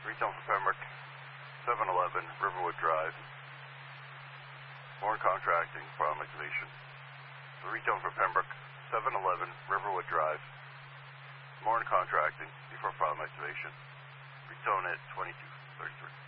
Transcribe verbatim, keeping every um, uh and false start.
Retail for Pembroke, seven eleven Riverwood Drive. More contracting, file activation. Retail for Pembroke, seven eleven Riverwood Drive. More contracting before file activation. Retone at twenty-two thirty-three.